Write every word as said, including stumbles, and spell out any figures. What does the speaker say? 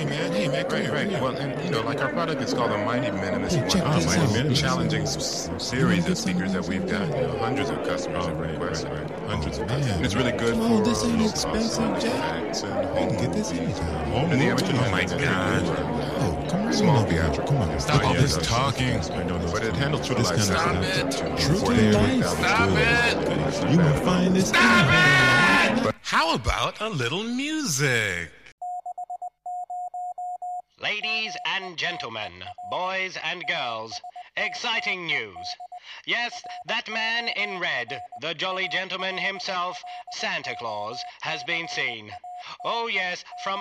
hey man, hey man, come Right, here, right. come here. Well, and you know, like our product is called the Mighty Minimalist Hey, check One. this It's out, a man. challenging s- series of speakers that we've got. You know, hundreds of customers Oh, have right, requested right, it. right. Hundreds Oh, of customers. man. And it's really good Come for on, this ain't low cost expensive, Jack. artifacts and You home can get this movies. anytime. Home And the movies, amateur, you oh my have it. God. Oh, come on. Small Come on, theatrical. Come on. Stop Stop all all this this talking. talking. I know those But it handles true this life. kind of Stop stuff. it. True to forty-eight life. Stop Good. it. Good. You will find this out. How about a little music? Ladies and gentlemen, boys and girls, exciting news. Yes, that man in red, the jolly gentleman himself, Santa Claus, has been seen. Oh yes, from